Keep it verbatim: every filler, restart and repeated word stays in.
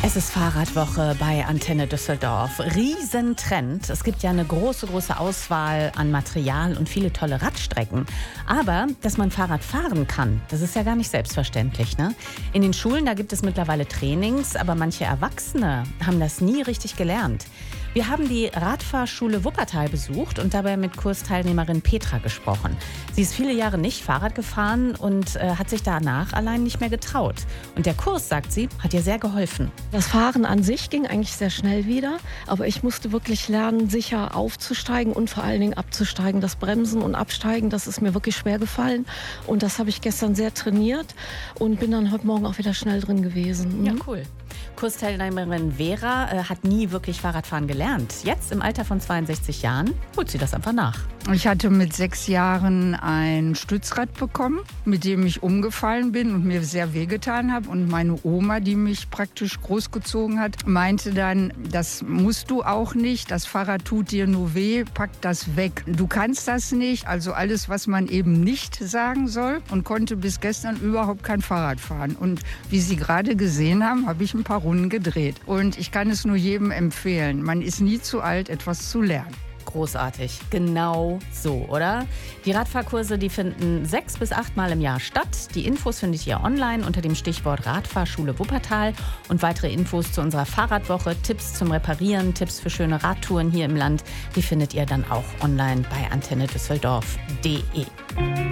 Es ist Fahrradwoche bei Antenne Düsseldorf. Riesentrend. Es gibt ja eine große, große Auswahl an Material und viele tolle Radstrecken. Aber, dass man Fahrrad fahren kann, das ist ja gar nicht selbstverständlich, ne? In den Schulen, da gibt es mittlerweile Trainings, aber manche Erwachsene haben das nie richtig gelernt. Wir haben die Radfahrschule Wuppertal besucht und dabei mit Kursteilnehmerin Petra gesprochen. Sie ist viele Jahre nicht Fahrrad gefahren und äh, hat sich danach allein nicht mehr getraut. Und der Kurs, sagt sie, hat ihr sehr geholfen. Das Fahren an sich ging eigentlich sehr schnell wieder, aber ich musste wirklich lernen, sicher aufzusteigen und vor allen Dingen abzusteigen. Das Bremsen und Absteigen, das ist mir wirklich schwer gefallen und das habe ich gestern sehr trainiert und bin dann heute Morgen auch wieder schnell drin gewesen. Ja, cool. Kursteilnehmerin Vera äh, hat nie wirklich Fahrradfahren gelernt. Jetzt im Alter von zweiundsechzig Jahren holt sie das einfach nach. Ich hatte mit sechs Jahren ein Stützrad bekommen, mit dem ich umgefallen bin und mir sehr wehgetan habe. Und meine Oma, die mich praktisch großgezogen hat, meinte dann, das musst du auch nicht, das Fahrrad tut dir nur weh, pack das weg. Du kannst das nicht, also alles, was man eben nicht sagen soll, und konnte bis gestern überhaupt kein Fahrrad fahren. Und wie Sie gerade gesehen haben, habe ich ein paar Runden gedreht. Und ich kann es nur jedem empfehlen, man ist nie zu alt, etwas zu lernen. Großartig. Genau so, oder? Die Radfahrkurse, die finden sechs bis acht Mal im Jahr statt. Die Infos findet ihr online unter dem Stichwort Radfahrschule Wuppertal. Und weitere Infos zu unserer Fahrradwoche, Tipps zum Reparieren, Tipps für schöne Radtouren hier im Land, die findet ihr dann auch online bei antenne düsseldorf punkt de.